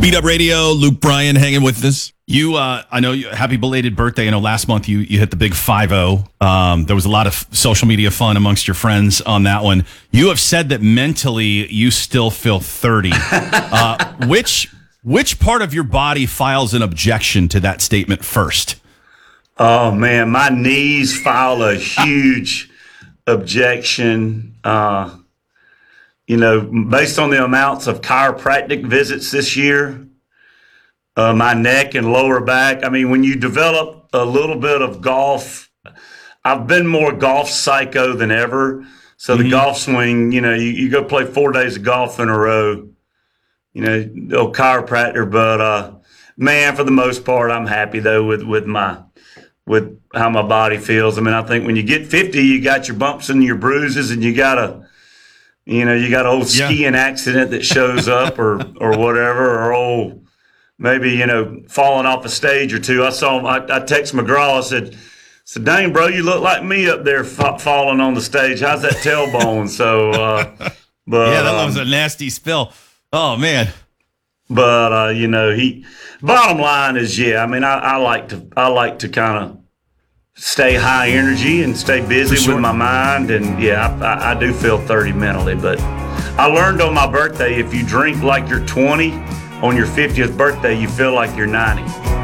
Beat Up Radio, Luke Bryan hanging with us. I know, happy belated birthday. I know last month you hit the big 5-0. There was a lot of social media fun amongst your friends on that one. You have said that mentally you still feel 30. Which part of your body files an objection to that statement first? Oh, man, my knees file a huge objection. Based on the amounts of chiropractic visits this year, my neck and lower back. I mean, when you develop a little bit of golf, I've been more golf psycho than ever. So the golf swing, you go play 4 days of golf in a row, old chiropractor. But, man, for the most part, I'm happy, though, with how my body feels. I mean, I think when you get 50, you got your bumps and your bruises, and you got an old skiing accident that shows up or whatever, or maybe, falling off a stage or two. I text McGraw, I said, dang, bro, you look like me up there falling on the stage. How's that tailbone? So, that was a nasty spill. Oh, man. But, bottom line is, I like to kind of stay high energy and stay busy with my mind. And I do feel 30 mentally, but I learned on my birthday, if you drink like you're 20 on your 50th birthday, you feel like you're 90.